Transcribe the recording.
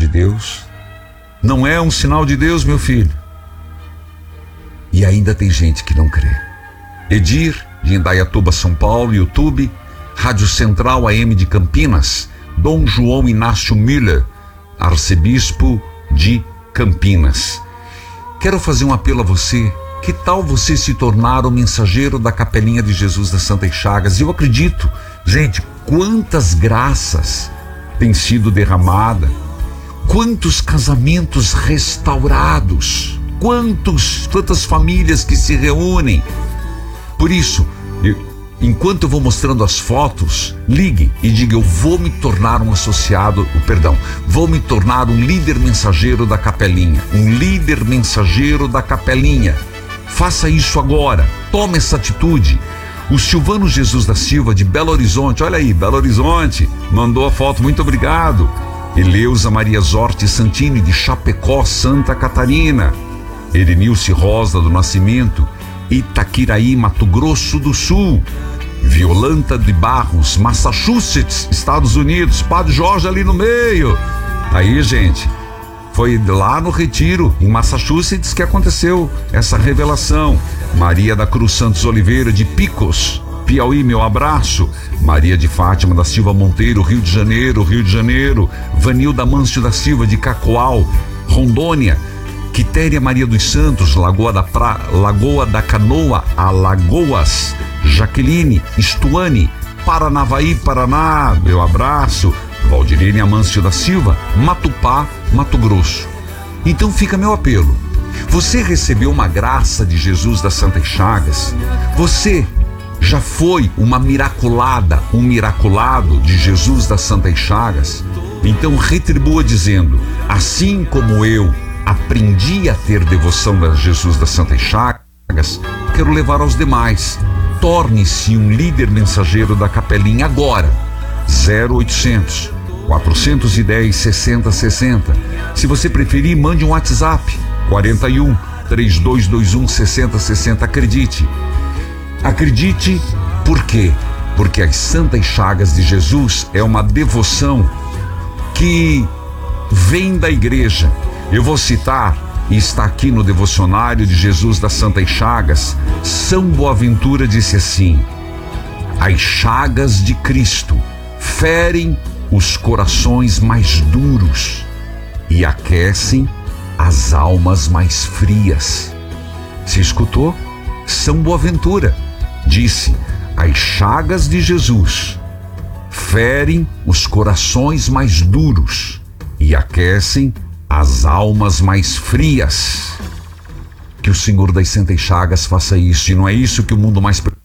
Deus? Não é um sinal de Deus, meu filho? E ainda tem gente que não crê. Edir, de Indaiatuba, São Paulo, YouTube, Rádio Central AM de Campinas, Dom João Inácio Müller, arcebispo de Campinas. Quero fazer um apelo a você. Que tal você se tornar o mensageiro da Capelinha de Jesus das Santas Chagas? Eu acredito, gente, quantas graças têm sido derramadas, quantos casamentos restaurados, quantas famílias que se reúnem. Por isso, enquanto eu vou mostrando as fotos, ligue e diga: eu vou me tornar um vou me tornar um líder mensageiro da Capelinha, um líder mensageiro da Capelinha. Faça isso agora, tome essa atitude. O Silvano Jesus da Silva, de Belo Horizonte, olha aí, Belo Horizonte, mandou a foto, muito obrigado. Eleusa Maria Zorte Santini, de Chapecó, Santa Catarina. Erenilce Rosa do Nascimento, Itaquiraí, Mato Grosso do Sul. Violanta de Barros, Massachusetts, Estados Unidos. Padre Jorge ali no meio. Aí, gente, foi lá no Retiro, em Massachusetts, que aconteceu essa revelação. Maria da Cruz Santos Oliveira, de Picos, Piauí, meu abraço. Maria de Fátima da Silva Monteiro, Rio de Janeiro. Vanilda Mâncio da Silva, de Cacoal, Rondônia. Quitéria Maria dos Santos, Lagoa da Canoa, Alagoas. Jaqueline Stuane, Paranavaí, Paraná, meu abraço. Valdirene Amâncio da Silva, Matupá, Mato Grosso. Então fica meu apelo. Você recebeu uma graça de Jesus das Santas Chagas? Você já foi uma miraculada, um miraculado de Jesus das Santas Chagas? Então retribua dizendo: assim como eu aprendi a ter devoção a Jesus das Santas Chagas, quero levar aos demais. Torne-se um líder mensageiro da Capelinha agora. 0800 410 6060. Se você preferir, mande um WhatsApp. 41 3221 6060. Acredite, por quê? Porque as Santas Chagas de Jesus é uma devoção que vem da igreja. Eu vou citar, e está aqui no devocionário de Jesus das Santas Chagas. São Boaventura disse assim: as chagas de Cristo ferem os corações mais duros e aquecem as almas mais frias. Se escutou? São Boaventura disse: as chagas de Jesus ferem os corações mais duros e aquecem as almas mais frias. Que o Senhor das Santas Chagas faça isso, e não é isso que o mundo mais